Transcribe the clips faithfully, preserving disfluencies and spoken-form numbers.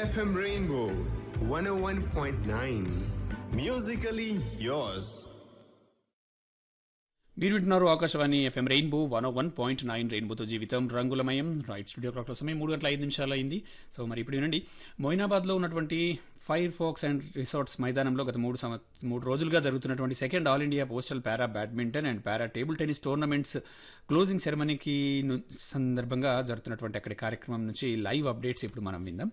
F M Rainbow one oh one point nine. Musically yours. మీరు వింటున్నారు Akashvani FM rainbow one one point nine రెయిన్బోతో జీవితం రంగులమయం. Right, studio క్లాక్లో సమయం మూడు గంటల ఐదు నిమిషాలు అయింది. సో మరి ఇప్పుడు వినండి, మొయినాబాద్లో ఉన్నటువంటి ఫైర్ ఫాక్స్ అండ్ రిసార్ట్స్ మైదానంలో గత మూడు సంవ మూడు రోజులుగా జరుగుతున్నటువంటి second all India postal para badminton and para table tennis tournaments closing సెరమనీకి సందర్భంగా జరుగుతున్నటువంటి అక్కడి కార్యక్రమం నుంచి లైవ్ అప్డేట్స్ ఇప్పుడు మనం విందాం.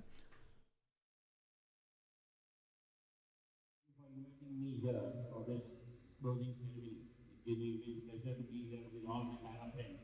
Giving me pleasure to be here with all my para friends.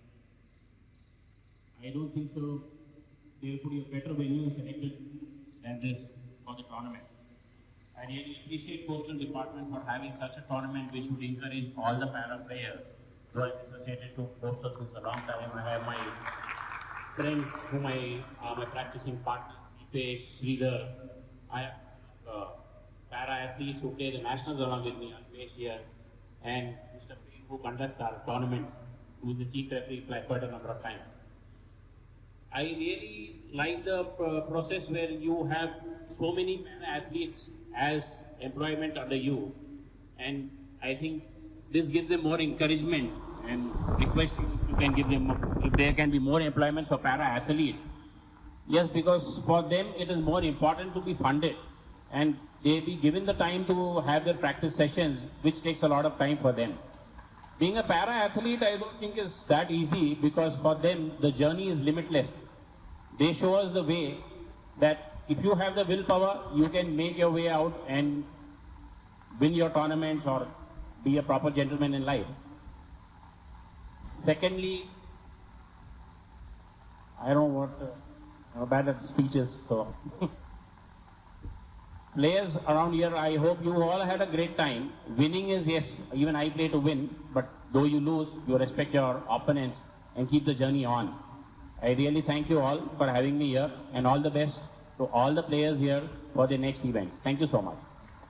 I don't think so they'll put a better venue selected than this for the tournament. I really appreciate Postal Department for having such a tournament which would encourage all the para players. So I'm associated to Postal since a long time. I have my friends whom I are my practicing partner, Dipesh, Sridhar. I have uh, para athletes who play the nationals along with me, Alpesh here, and Mister who conducts our tournaments, who is the chief referee quite a number of times. I really like the uh, process where you have so many athletes as employment under you, and I think this gives them more encouragement and requesting if you can give them, if there can be more employment for para athletes. Yes, because for them it is more important to be funded and they be given the time to have their practice sessions, which takes a lot of time for them. Being a para athlete, I don't think is that easy because for them the journey is limitless. They show us the way that if you have the willpower, you can make your way out and win your tournaments or be a proper gentleman in life. Secondly, I don't know what, uh, I'm bad at speeches, so players around here, I hope you all had a great time. Winning is, yes, even I play to win, but though you lose, you respect your opponents and keep the journey on. I really thank you all for having me here and all the best to all the players here for the next events. Thank you so much.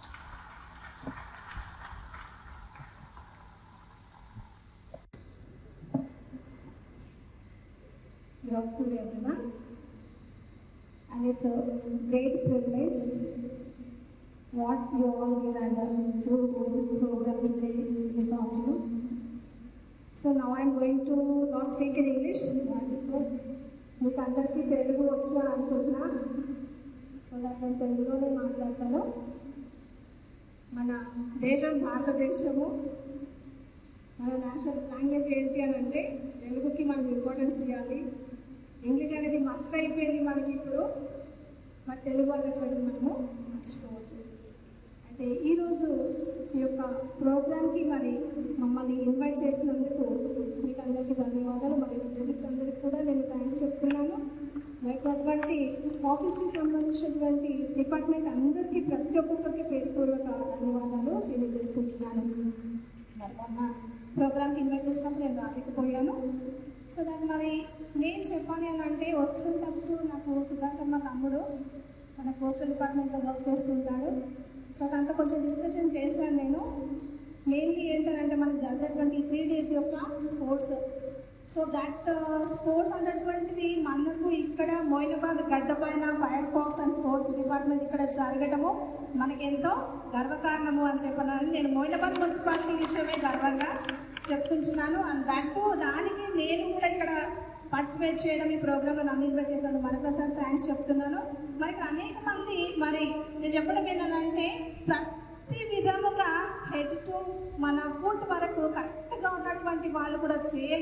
Good afternoon, everyone. And it's a great privilege what you all did and to host this program today, this afternoon. So now I'm going to not speak in English because మీకు అందరికీ తెలుగు వచ్చా అనుకుంటున్నా. So దాన్ని నేను తెలుగులోనే మాట్లాడతాను. మన దేశం భారతదేశము, మన నేషనల్ లాంగ్వేజ్ ఏంటి అని అంటే తెలుగుకి మనం ఇంపార్టెన్స్ ఇవ్వాలి. ఇంగ్లీష్ అనేది మస్ట్ అయిపోయింది మనకి ఇప్పుడు, మరి తెలుగు అనేటువంటిది మనము మర్చిపోవద్దు. అయితే ఈరోజు ఈ యొక్క ప్రోగ్రామ్కి మరి మమ్మల్ని ఇన్వైట్ చేసినందుకు మీకు అందరికీ ధన్యవాదాలు. మరి లేడీస్ అందరికీ కూడా నేను థ్యాంక్స్ చెప్తున్నాను. మరి అటువంటి ఆఫీస్కి సంబంధించినటువంటి డిపార్ట్మెంట్ అందరికీ ప్రతి ఒక్కొక్కరికి పేరుపూర్వక ధన్యవాదాలు తెలియజేసుకుంటున్నాను. మరి మొన్న ప్రోగ్రామ్కి ఇన్వైట్ చేసినప్పుడు నేను రాలేకపోయాను. సో దాన్ని మరి నేను చెప్పాలి అని అంటే వస్తున్నప్పుడు నాకు సుధాకర్ మా తమ్ముడు మన పోస్టల్ డిపార్ట్మెంట్లో వర్క్ చేస్తుంటాడు. సో దాంతో కొంచెం డిస్కషన్ చేశాను నేను. మెయిన్లీ ఏంటంటే మనకు జరిగినటువంటి త్రీ డేస్ యొక్క స్పోర్ట్స్, సో దట్ స్పోర్ట్స్ అనేటువంటిది మనకు ఇక్కడ మొయినాబాద్ గడ్డ పైన fire pox and sports department ఇక్కడ జరగటము మనకెంతో గర్వకారణము అని చెప్పాను. నేను మొయినాబాద్ మున్సిపాలిటీ విషయమే గర్వంగా చెప్తుంటున్నాను. అండ్ దట్ దానికి నేను కూడా ఇక్కడ పార్టిసిపేట్ చేయడం, ఈ ప్రోగ్రాంలో నన్ను ఇన్వైట్ చేసినందుకు మరొకసారి థ్యాంక్స్ చెప్తున్నాను. మరి ఇక్కడ అనేక మంది మరి నేను చెప్పడం ఏంటంటే ప్రతి విధముగా హెడ్ టు మన ఫుడ్ వరకు కరెక్ట్గా ఉన్నటువంటి వాళ్ళు కూడా చేయలేదు.